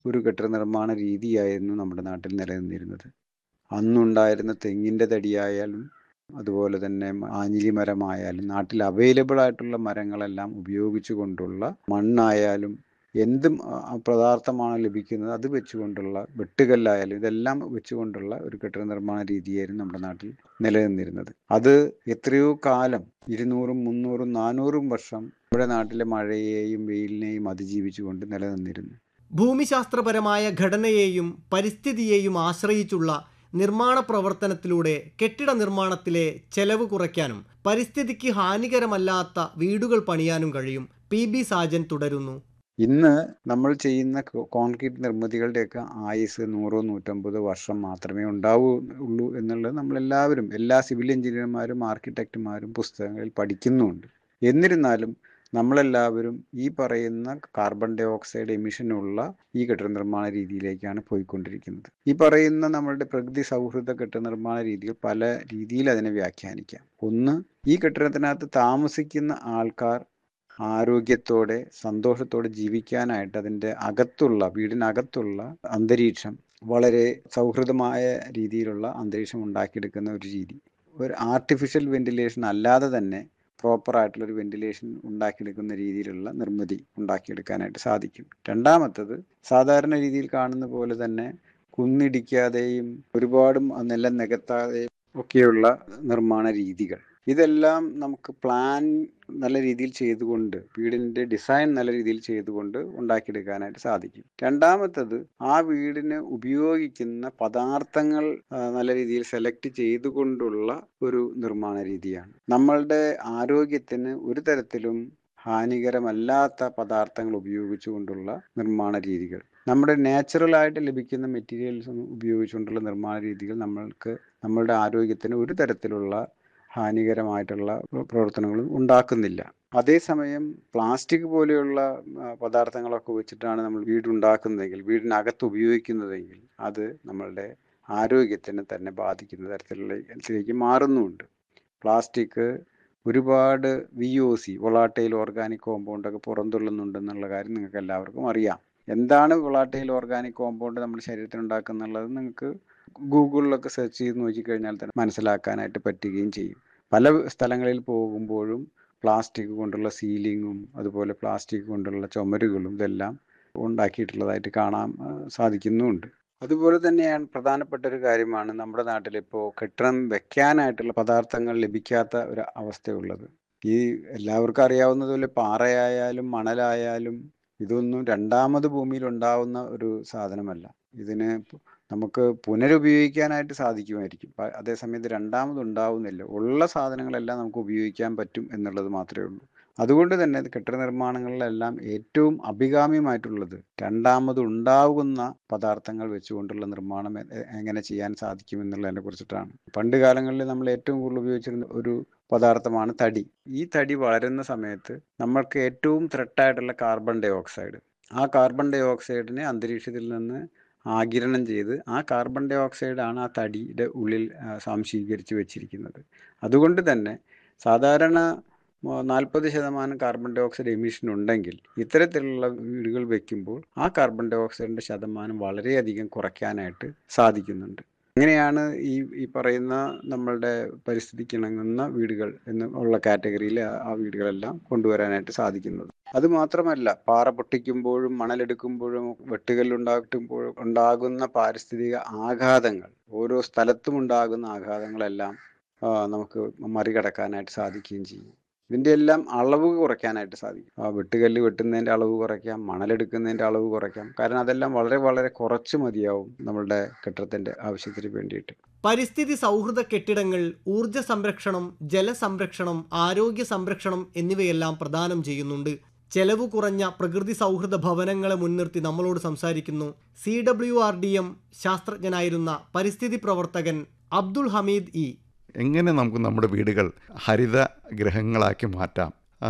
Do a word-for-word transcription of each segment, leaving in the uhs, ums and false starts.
ഒരു കെട്ടിട നിർമ്മാണ രീതിയായിരുന്നു നമ്മുടെ നാട്ടിൽ നിലനിന്നിരുന്നത്. അന്നുണ്ടായിരുന്ന തെങ്ങിൻ്റെ തടിയായാലും അതുപോലെ തന്നെ ആഞ്ഞിലി മരമായാലും നാട്ടിൽ അവൈലബിൾ ആയിട്ടുള്ള മരങ്ങളെല്ലാം ഉപയോഗിച്ചു കൊണ്ടുള്ള മണ്ണായാലും എന്തും പദാർത്ഥമാണ് ലഭിക്കുന്നത് അത് വെച്ചുകൊണ്ടുള്ള വെട്ടുകല്ലായാലും ഇതെല്ലാം വെച്ചുകൊണ്ടുള്ള ഒരു കെട്ടിട നിർമ്മാണ രീതിയായിരുന്നു നമ്മുടെ നാട്ടിൽ നിലനിന്നിരുന്നത്. അത് എത്രയോ കാലം ഇരുന്നൂറും മുന്നൂറും നാനൂറും വർഷം നമ്മുടെ നാട്ടിലെ മഴയെയും വെയിലിനെയും അതിജീവിച്ചുകൊണ്ട് നിലനിന്നിരുന്നു. ഭൂമിശാസ്ത്രപരമായ ഘടനയെയും പരിസ്ഥിതിയെയും ആശ്രയിച്ചുള്ള നിർമ്മാണ പ്രവർത്തനത്തിലൂടെ കെട്ടിട നിർമ്മാണത്തിലെ ചെലവ് കുറയ്ക്കാനും പരിസ്ഥിതിക്ക് ഹാനികരമല്ലാത്ത വീടുകൾ പണിയാനും കഴിയും. പി ബി സാജൻ തുടരുന്നു. ഇന്ന് നമ്മൾ ചെയ്യുന്ന കോൺക്രീറ്റ് നിർമ്മിതികളുടെയൊക്കെ ആയുസ് നൂറോ നൂറ്റമ്പതോ വർഷം മാത്രമേ ഉണ്ടാവുള്ളൂ എന്നുള്ളത് നമ്മളെല്ലാവരും, എല്ലാ സിവിൽ എഞ്ചിനീയർമാരും ആർക്കിടെക്റ്റുമാരും പുസ്തകങ്ങളിൽ പഠിക്കുന്നുമുണ്ട്. എന്നിരുന്നാലും നമ്മളെല്ലാവരും ഈ പറയുന്ന കാർബൺ ഡൈ ഓക്സൈഡ് എമിഷനുള്ള ഈ കെട്ടിട നിർമ്മാണ രീതിയിലേക്കാണ് പോയിക്കൊണ്ടിരിക്കുന്നത്. ഈ പറയുന്ന നമ്മളുടെ പ്രകൃതി സൗഹൃദ കെട്ടിട നിർമ്മാണ രീതികൾ പല രീതിയിൽ അതിനെ വ്യാഖ്യാനിക്കാം. ഒന്ന്, ഈ കെട്ടിടത്തിനകത്ത് താമസിക്കുന്ന ആൾക്കാർ ആരോഗ്യത്തോടെ സന്തോഷത്തോടെ ജീവിക്കാനായിട്ട് അതിൻ്റെ അകത്തുള്ള വീടിനകത്തുള്ള അന്തരീക്ഷം വളരെ സൗഹൃദമായ രീതിയിലുള്ള അന്തരീക്ഷം ഉണ്ടാക്കിയെടുക്കുന്ന ഒരു രീതി. ഒരു ആർട്ടിഫിഷ്യൽ വെന്റിലേഷൻ അല്ലാതെ തന്നെ പ്രോപ്പറായിട്ടുള്ളൊരു വെന്റിലേഷൻ ഉണ്ടാക്കിയെടുക്കുന്ന രീതിയിലുള്ള നിർമ്മിതി ഉണ്ടാക്കിയെടുക്കാനായിട്ട് സാധിക്കും. രണ്ടാമത്തത്, സാധാരണ രീതിയിൽ കാണുന്ന പോലെ തന്നെ കുന്നിടിക്കാതെയും ഒരുപാടും നിലം നികത്താതെയും ഒക്കെയുള്ള നിർമ്മാണ രീതികൾ, ഇതെല്ലാം നമുക്ക് പ്ലാൻ നല്ല രീതിയിൽ ചെയ്തുകൊണ്ട് വീടിൻ്റെ ഡിസൈൻ നല്ല രീതിയിൽ ചെയ്തുകൊണ്ട് ഉണ്ടാക്കിയെടുക്കാനായിട്ട് സാധിക്കും. രണ്ടാമത്തത്, ആ വീടിന് ഉപയോഗിക്കുന്ന പദാർത്ഥങ്ങൾ നല്ല രീതിയിൽ സെലക്ട് ചെയ്തുകൊണ്ടുള്ള ഒരു നിർമ്മാണ രീതിയാണ്. നമ്മളുടെ ആരോഗ്യത്തിന് ഒരു തരത്തിലും ഹാനികരമല്ലാത്ത പദാർത്ഥങ്ങൾ ഉപയോഗിച്ചുകൊണ്ടുള്ള നിർമ്മാണ രീതികൾ, നമ്മുടെ നാച്ചുറലായിട്ട് ലഭിക്കുന്ന മെറ്റീരിയൽസ് ഉപയോഗിച്ചുകൊണ്ടുള്ള നിർമ്മാണ രീതികൾ നമ്മൾക്ക് നമ്മളുടെ ആരോഗ്യത്തിന് ഒരു തരത്തിലുള്ള ഹാനികരമായിട്ടുള്ള പ്രവർത്തനങ്ങളും ഉണ്ടാക്കുന്നില്ല. അതേസമയം പ്ലാസ്റ്റിക് പോലെയുള്ള പദാർത്ഥങ്ങളൊക്കെ വെച്ചിട്ടാണ് നമ്മൾ വീടുണ്ടാക്കുന്നതെങ്കിൽ, വീടിനകത്ത് ഉപയോഗിക്കുന്നതെങ്കിൽ അത് നമ്മളുടെ ആരോഗ്യത്തിന് തന്നെ ബാധിക്കുന്ന തരത്തിലേക്ക് മാറുന്നുമുണ്ട്. പ്ലാസ്റ്റിക് ഒരുപാട് V O C volatile organic കോമ്പൗണ്ടൊക്കെ പുറന്തള്ളുന്നുണ്ടെന്നുള്ള കാര്യം നിങ്ങൾക്ക് എല്ലാവർക്കും അറിയാം. എന്താണ് വൊളാട്ടൈൽ ഓർഗാനിക് കോമ്പൗണ്ട് നമ്മുടെ ശരീരത്തിൽ ഉണ്ടാക്കുന്നുള്ളത് നിങ്ങൾക്ക് ഗൂഗിളിലൊക്കെ സെർച്ച് ചെയ്ത് നോക്കിക്കഴിഞ്ഞാൽ തന്നെ മനസ്സിലാക്കാനായിട്ട് പറ്റുകയും ചെയ്യും. പല സ്ഥലങ്ങളിൽ പോകുമ്പോഴും പ്ലാസ്റ്റിക് കൊണ്ടുള്ള സീലിങ്ങും അതുപോലെ പ്ലാസ്റ്റിക് കൊണ്ടുള്ള ചുമരുകളും ഇതെല്ലാം ഉണ്ടാക്കിയിട്ടുള്ളതായിട്ട് കാണാൻ സാധിക്കുന്നുമുണ്ട്. അതുപോലെ തന്നെയാണ് പ്രധാനപ്പെട്ട ഒരു കാര്യമാണ് നമ്മുടെ നാട്ടിലിപ്പോൾ കെട്ടിടം വെക്കാനായിട്ടുള്ള പദാർത്ഥങ്ങൾ ലഭിക്കാത്ത ഒരു അവസ്ഥയുള്ളത്. ഈ എല്ലാവർക്കും അറിയാവുന്നതുപോലെ പാറയായാലും മണലായാലും ഇതൊന്നും രണ്ടാമത് ഭൂമിയിൽ ഉണ്ടാവുന്ന ഒരു സാധനമല്ല. ഇതിന് നമുക്ക് പുനരുപയോഗിക്കാനായിട്ട് സാധിക്കുമായിരിക്കും, അതേസമയത്ത് രണ്ടാമത് ഉണ്ടാവുന്നില്ല. ഉള്ള സാധനങ്ങളെല്ലാം നമുക്ക് ഉപയോഗിക്കാൻ പറ്റും എന്നുള്ളത് മാത്രമേ ഉള്ളൂ. അതുകൊണ്ട് തന്നെ കെട്ടിട നിർമ്മാണങ്ങളിലെല്ലാം ഏറ്റവും അഭികാമ്യമായിട്ടുള്ളത് രണ്ടാമത് ഉണ്ടാകുന്ന പദാർത്ഥങ്ങൾ വെച്ചുകൊണ്ടുള്ള നിർമ്മാണം എങ്ങനെ ചെയ്യാൻ സാധിക്കും എന്നുള്ളതിനെ കുറിച്ചിട്ടാണ്. പണ്ട് കാലങ്ങളിൽ നമ്മൾ ഏറ്റവും കൂടുതൽ ഉപയോഗിച്ചിരുന്ന ഒരു പദാർത്ഥമാണ് തടി. ഈ തടി വളരുന്ന സമയത്ത് നമ്മൾക്ക് ഏറ്റവും ത്രെട്ടായിട്ടുള്ള കാർബൺ ഡൈ ഓക്സൈഡ്, ആ കാർബൺ ഡൈ ഓക്സൈഡിനെ അന്തരീക്ഷത്തിൽ നിന്ന് ആഗിരണം ചെയ്ത് ആ കാർബൺ ഡൈ ഓക്സൈഡാണ് ആ തടിയുടെ ഉള്ളിൽ സ്വാംശീകരിച്ച് വെച്ചിരിക്കുന്നത്. അതുകൊണ്ട് തന്നെ സാധാരണ നാൽപ്പത് ശതമാനം കാർബൺ ഡൈ ഓക്സൈഡ് എമിഷൻ ഉണ്ടെങ്കിൽ ഇത്തരത്തിലുള്ള വീടുകൾ വയ്ക്കുമ്പോൾ ആ കാർബൺ ഡൈ ഓക്സൈഡിൻ്റെ ശതമാനം വളരെയധികം കുറയ്ക്കാനായിട്ട് സാധിക്കുന്നുണ്ട്. അങ്ങനെയാണ് ഈ ഈ പറയുന്ന നമ്മളുടെ പരിസ്ഥിതിക്ക് ഇണങ്ങുന്ന വീടുകൾ എന്നുള്ള കാറ്റഗറിയിൽ ആ വീടുകളെല്ലാം കൊണ്ടുവരാനായിട്ട് സാധിക്കുന്നത്. അതുമാത്രമല്ല, പാറ പൊട്ടിക്കുമ്പോഴും മണലെടുക്കുമ്പോഴും വെട്ടുകല്ലുണ്ടാക്കുമ്പോഴും ഉണ്ടാകുന്ന പാരിസ്ഥിതിക ആഘാതങ്ങൾ, ഓരോ സ്ഥലത്തും ഉണ്ടാകുന്ന ആഘാതങ്ങളെല്ലാം നമുക്ക് മറികടക്കാനായിട്ട് സാധിക്കുകയും ചെയ്യും. ഇതിൻ്റെ എല്ലാം അളവ് കുറയ്ക്കാനായിട്ട് സാധിക്കും. ആ വെട്ടുകല്ല് വെട്ടുന്നതിൻ്റെ അളവ് കുറയ്ക്കാം, മണലെടുക്കുന്നതിൻ്റെ അളവ് കുറയ്ക്കാം. കാരണം അതെല്ലാം വളരെ വളരെ കുറച്ച് മതിയാവും നമ്മളുടെ കെട്ടിടത്തിൻ്റെ ആവശ്യത്തിന് വേണ്ടിയിട്ട്. പരിസ്ഥിതി സൗഹൃദ കെട്ടിടങ്ങൾ ഊർജ സംരക്ഷണം, ജലസംരക്ഷണം, ആരോഗ്യ സംരക്ഷണം എന്നിവയെല്ലാം പ്രദാനം ചെയ്യുന്നുണ്ട്. ചെലവ് കുറഞ്ഞ പ്രകൃതി സൗഹൃദ ഭവനങ്ങളെ മുൻനിർത്തി നമ്മളോട് സംസാരിക്കുന്നു C W R D M ശാസ്ത്രജ്ഞനായിരുന്ന പരിസ്ഥിതി പ്രവർത്തകൻ അബ്ദുൾ ഹമീദ് ഇ. എങ്ങനെ നമുക്ക് നമ്മുടെ വീടുകൾ ഹരിത ഗ്രഹങ്ങളാക്കി മാറ്റാം?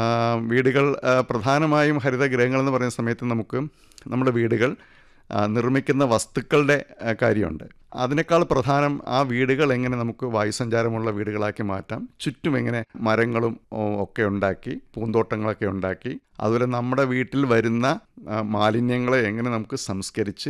വീടുകൾ പ്രധാനമായും ഹരിത ഗ്രഹങ്ങൾ എന്ന് പറയുന്ന സമയത്ത് നമുക്ക് നമ്മുടെ വീടുകൾ നിർമ്മിക്കുന്ന വസ്തുക്കളുടെ കാര്യമുണ്ട്. അതിനേക്കാൾ പ്രധാനം ആ വീടുകൾ എങ്ങനെ നമുക്ക് വായുസഞ്ചാരമുള്ള വീടുകളാക്കി മാറ്റാം, ചുറ്റും എങ്ങനെ മരങ്ങളും ഒക്കെ ഉണ്ടാക്കി പൂന്തോട്ടങ്ങളൊക്കെ ഉണ്ടാക്കി, അതുപോലെ നമ്മുടെ വീട്ടിൽ വരുന്ന മാലിന്യങ്ങളെ എങ്ങനെ നമുക്ക് സംസ്കരിച്ച്